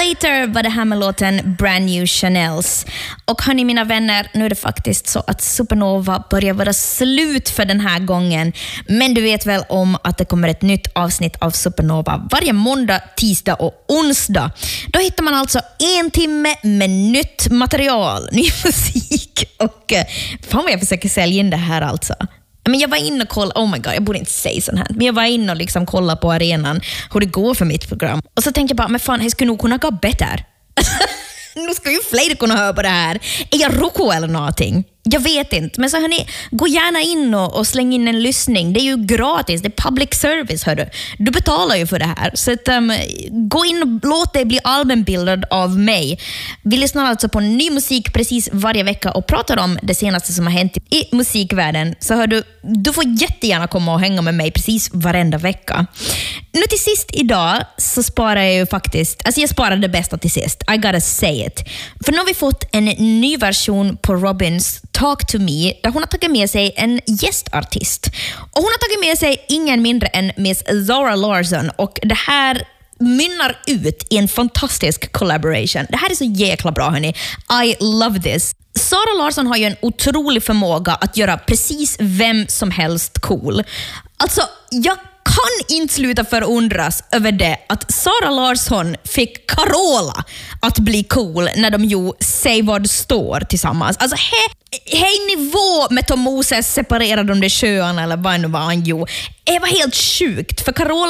Later var det här med låten Brand New Chanels. Och hörni mina vänner, nu är det faktiskt så att Supernova börjar vara slut för den här gången. Men du vet väl om att det kommer ett nytt avsnitt av Supernova varje måndag, tisdag och onsdag. Då hittar man alltså 1 timme med nytt material, ny musik. Och fan vad jag försöker sälja in det här alltså. Men jag var inne och kollade, oh my god, jag borde inte säga sån här. Men jag var inne och liksom kollade på arenan hur det går för mitt program. Och så tänkte jag bara, men fan, jag skulle nog kunna gå bättre. Nu ska ju fler kunna höra på det här. Är jag roko eller någonting? Jag vet inte. Men så hörni, gå gärna in och släng in en lyssning. Det är ju gratis. Det är public service, hörru. Du betalar ju för det här. Så att, gå in och låt dig bli allmänbildad av mig. Vi lyssnar alltså på ny musik precis varje vecka och pratar om det senaste som har hänt i musikvärlden. Så hör du får jättegärna komma och hänga med mig precis varenda vecka. Nu till sist idag så sparar jag ju faktiskt, alltså jag sparar det bästa till sist. I gotta say it. För nu har vi fått en ny version på Robins Talk to Me där hon har tagit med sig en gästartist. Och hon har tagit med sig ingen mindre än Miss Zara Larsson, och det här mynnar ut i en fantastisk collaboration. Det här är så jäkla bra hörni. I love this. Zara Larsson har ju en otrolig förmåga att göra precis vem som helst cool. Alltså, jag kan inte sluta förundras över det att Zara Larsson fick Carola att bli cool när de ju Säg vad står tillsammans. Alltså hej nivå med Tom Moses separerade de sjöarna eller vad nu var han ju. Det var helt sjukt för Carola